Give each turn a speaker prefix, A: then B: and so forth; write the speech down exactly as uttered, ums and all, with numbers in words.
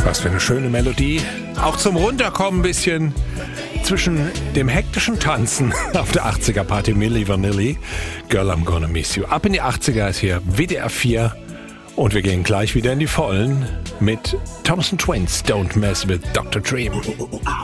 A: Was für eine schöne Melodie. Auch zum Runterkommen ein bisschen zwischen dem hektischen Tanzen auf der achtziger-Party. Milli Vanilli, Girl, I'm Gonna Miss You. Ab in die achtziger ist hier W D R vier und wir gehen gleich wieder in die Vollen mit Thompson Twins, Don't Mess with Doktor Dream.